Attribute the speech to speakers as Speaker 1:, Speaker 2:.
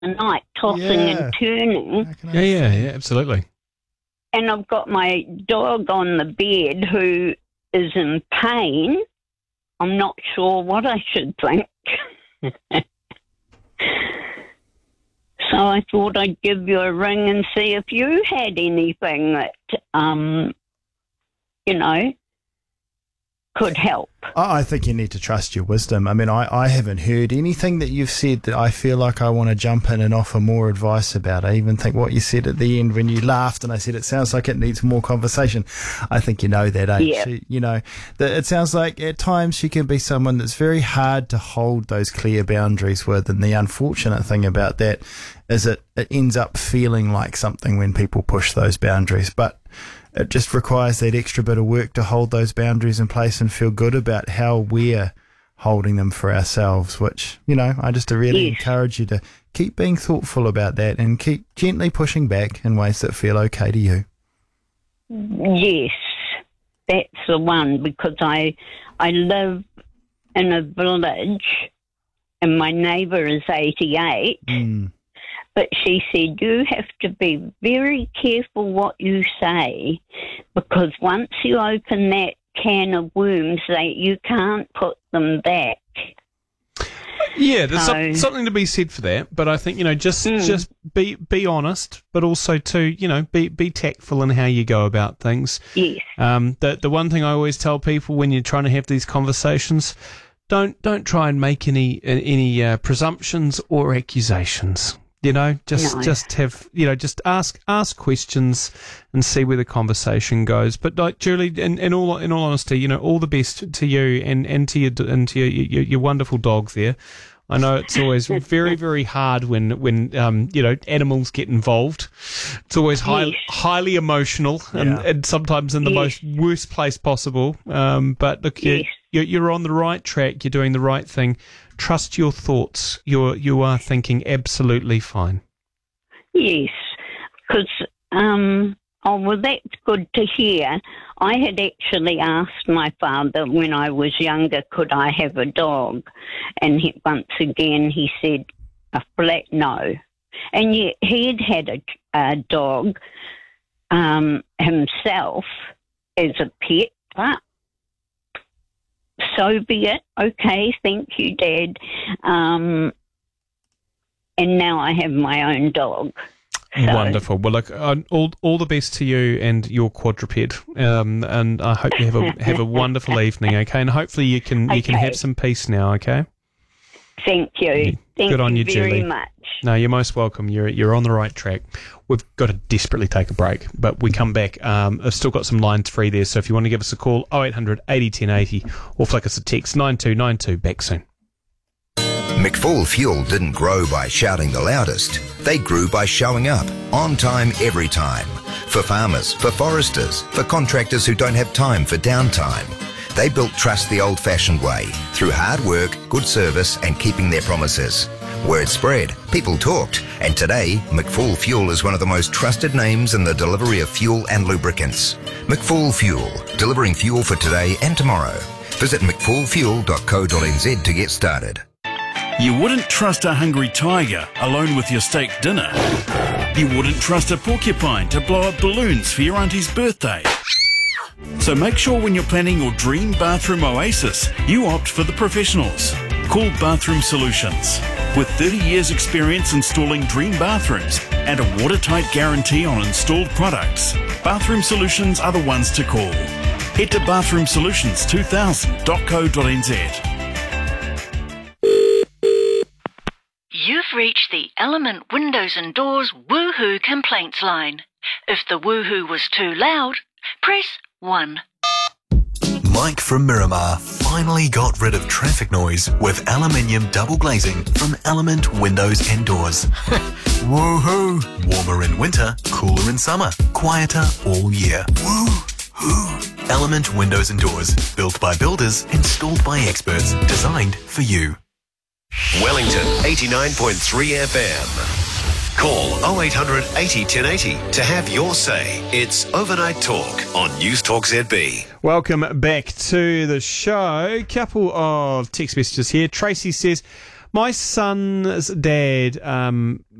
Speaker 1: the night, tossing and turning.
Speaker 2: Yeah, absolutely.
Speaker 1: And I've got my dog on the bed who is in pain. I'm not sure what I should think. So I thought I'd give you a ring and see if you had anything that, could help.
Speaker 3: I think you need to trust your wisdom. I mean, I haven't heard anything that you've said that I feel like I want to jump in and offer more advice about. I even think what you said at the end when you laughed and I said it sounds like it needs more conversation. I think you know that, eh?
Speaker 1: Yeah.
Speaker 3: That it sounds like at times she can be someone that's very hard to hold those clear boundaries with, and the unfortunate thing about that is it ends up feeling like something when people push those boundaries. But it just requires that extra bit of work to hold those boundaries in place and feel good about how we're holding them for ourselves, which, I just really encourage you to keep being thoughtful about that and keep gently pushing back in ways that feel okay to you.
Speaker 1: Yes, that's the one, because I live in a village and my neighbour is 88. But she said, you have to be very careful what you say, because once you open that can of worms, you can't put them back.
Speaker 2: Yeah, there's something to be said for that. But I think, just be honest, but also to, be tactful in how you go about things.
Speaker 1: Yes.
Speaker 2: The one thing I always tell people when you're trying to have these conversations, don't try and make any presumptions or accusations. Just have, just ask questions and see where the conversation goes. But like Julie, in all honesty, all the best to you and to your wonderful dog there. I know it's always very, very hard when animals get involved. It's always highly emotional and sometimes in the most worst place possible. But look, you're on the right track. You're doing the right thing. Trust your thoughts. You are thinking absolutely fine.
Speaker 1: Yes, because that's good to hear. I had actually asked my father when I was younger, could I have a dog? And once again he said a flat no. And yet he had a dog himself as a pet, but so be it. Okay, thank you, Dad. And now I have my own dog. So.
Speaker 2: Wonderful. Well, look, all the best to you and your quadruped. And I hope you have a wonderful evening. Okay, and hopefully you can have some peace now. Okay.
Speaker 1: Thank you. Thank you very much.
Speaker 2: No, you're most welcome. You're on the right track. We've got to desperately take a break, but we come back. I've still got some lines free there, so if you want to give us a call, 0800 80 10 80, or flick us a text 9292. Back soon.
Speaker 4: McFall Fuel didn't grow by shouting the loudest. They grew by showing up, on time, every time. For farmers, for foresters, for contractors who don't have time for downtime. They built trust the old-fashioned way, through hard work, good service and keeping their promises. Word spread, people talked, and today, McFall Fuel is one of the most trusted names in the delivery of fuel and lubricants. McFall Fuel, delivering fuel for today and tomorrow. Visit mcfallfuel.co.nz to get started.
Speaker 5: You wouldn't trust a hungry tiger alone with your steak dinner. You wouldn't trust a porcupine to blow up balloons for your auntie's birthday. So make sure when you're planning your dream bathroom oasis, you opt for the professionals. Call Bathroom Solutions. With 30 years experience installing dream bathrooms and a watertight guarantee on installed products, Bathroom Solutions are the ones to call. Head to bathroomsolutions2000.co.nz.
Speaker 6: You've reached the Element Windows and Doors Woohoo complaints line. If the woohoo was too loud, press 1.
Speaker 7: Mike from Miramar finally got rid of traffic noise with aluminium double glazing from Element Windows and Doors. Woohoo! Warmer in winter, cooler in summer, quieter all year. Woohoo! Element Windows and Doors, built by builders, installed by experts, designed for you.
Speaker 8: Wellington 89.3 FM. Call 0800 80 1080 to have your say. It's Overnight Talk on News Talk ZB.
Speaker 2: Welcome back to the show. Couple of text messages here. Tracy says, My son's dad